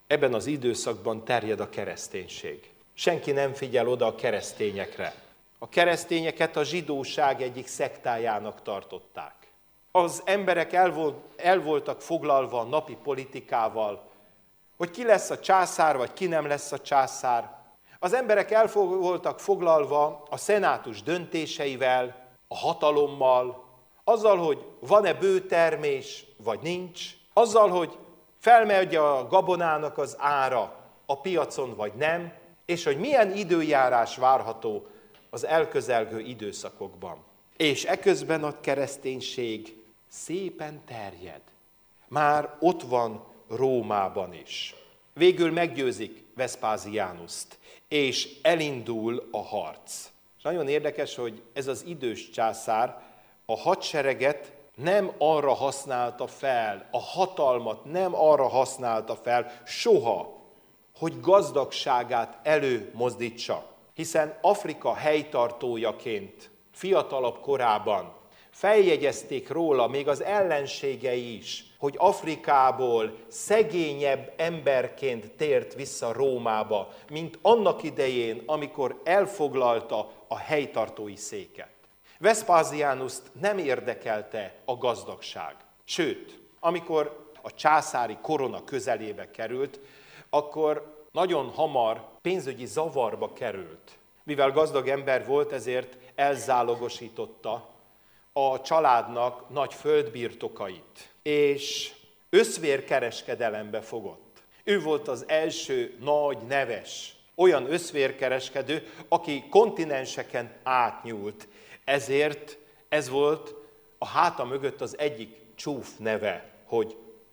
Ebben az időszakban terjed a kereszténység. Senki nem figyel oda a keresztényekre. A keresztényeket a zsidóság egyik szektájának tartották. Az emberek el voltak foglalva a napi politikával, hogy ki lesz a császár, vagy ki nem lesz a császár. Az emberek el voltak foglalva a szenátus döntéseivel, a hatalommal, azzal, hogy van-e bőtermés, vagy nincs, azzal, hogy felmegy a gabonának az ára a piacon, vagy nem, és hogy milyen időjárás várható az elközelgő időszakokban. És eközben a kereszténység szépen terjed. Már ott van Rómában is. Végül meggyőzik Vespasianust, és elindul a harc. És nagyon érdekes, hogy ez az idős császár a hadsereget nem arra használta fel, a hatalmat nem arra használta fel soha, hogy gazdagságát előmozdítsa. Hiszen Afrika helytartójaként fiatalabb korában feljegyezték róla még az ellenségei is, hogy Afrikából szegényebb emberként tért vissza Rómába, mint annak idején, amikor elfoglalta a helytartói széket. Vespasianust nem érdekelte a gazdagság. Sőt, amikor a császári korona közelébe került, akkor nagyon hamar pénzügyi zavarba került. Mivel gazdag ember volt, ezért elzálogosította a családnak nagy földbirtokait, és összvérkereskedelembe fogott. Ő volt az első nagy neves, olyan összvérkereskedő, aki kontinenseken átnyúlt. Ezért ez volt a háta mögött az egyik csúf neve, hogy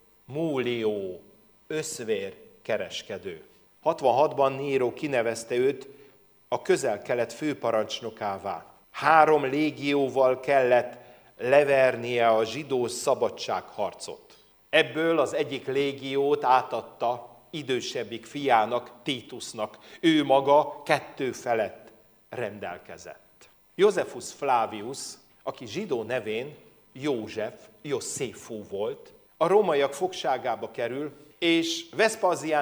Múlió, összvérkereskedő. 66-ban Néró kinevezte őt a Közel-Kelet főparancsnokává. 3 légióval kellett levernie a zsidó szabadságharcot. Ebből az egyik légiót átadta idősebbik fiának, Titusnak. Ő maga 2 felett rendelkezett. Josephus Flavius, aki zsidó nevén József, Josszéfú volt, a rómaiak fogságába kerül, és Vespasianus